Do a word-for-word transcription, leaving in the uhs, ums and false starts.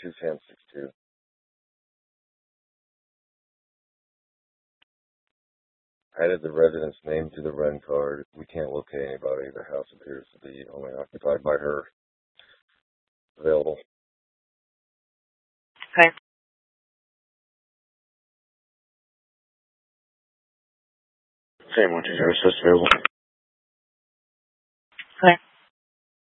two ten six two. Added the resident's name to the rent card. We can't locate anybody. The house appears to be only occupied by her. Available. Okay. Same one, two zero six available.